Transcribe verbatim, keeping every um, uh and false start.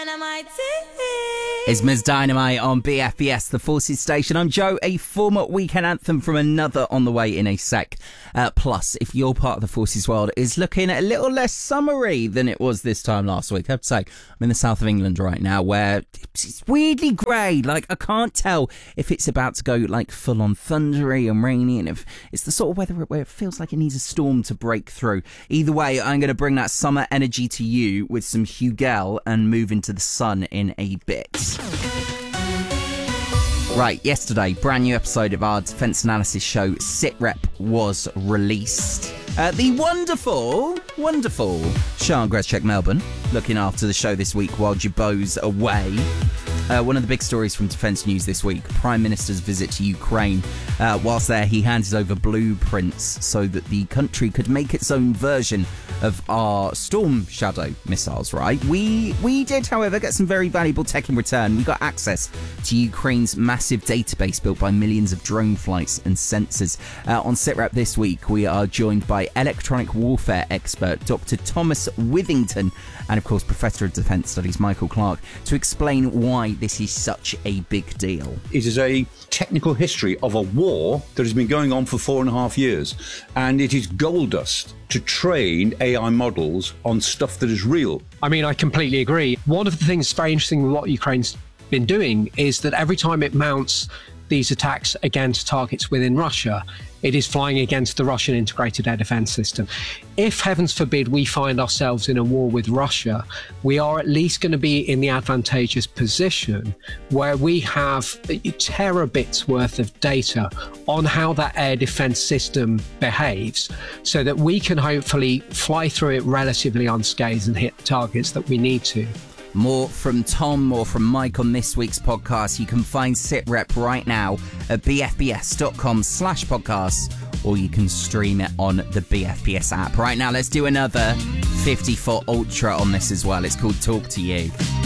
It's Miz Dynamite on B F B S, the Forces Station. I'm Joe, a former Weekend Anthem from another on the way in a sec. Uh, plus, if your part of the Forces world is looking a little less summery than it was this time last week, I have to say, I'm in the south of England right now where it's weirdly grey. Like, I can't tell if it's about to go like full-on thundery and rainy, and if it's the sort of weather where it feels like it needs a storm to break through. Either way, I'm going to bring that summer energy to you with some Hugel and move into the sun in a bit. Right, yesterday, brand new episode of our defence analysis show, SitRep, was released. Uh, the wonderful, wonderful Sian Grezchek Melbourne, looking after the show this week while Jabot's away. Uh, one of the big stories from Defence News this week, Prime Minister's visit to Ukraine. Uh, whilst there, he handed over blueprints so that the country could make its own version of our Storm Shadow missiles, right? We we did, however, get some very valuable tech in return. We got access to Ukraine's massive database built by millions of drone flights and sensors. Uh, on SitRep this week, we are joined by electronic warfare expert Doctor Thomas Withington and, of course, Professor of Defence Studies Michael Clark to explain why this is such a big deal. It is a technical history of a war that has been going on for four and a half years, and it is gold dust to train A I models on stuff that is real. I mean, I completely agree. One of the things that's very interesting with what Ukraine's been doing is that every time it mounts these attacks against targets within Russia, it is flying against the Russian integrated air defense system. If, heavens forbid, we find ourselves in a war with Russia, we are at least going to be in the advantageous position where we have terabits worth of data on how that air defense system behaves, so that we can hopefully fly through it relatively unscathed and hit the targets that we need to. More from Tom, more from Mike on this week's podcast. You can find SitRep right now at bfbs.com slash podcasts, or you can stream it on the B F B S app. Right now, let's do another fifty-foot Ultra on this as well. It's called Talk to You.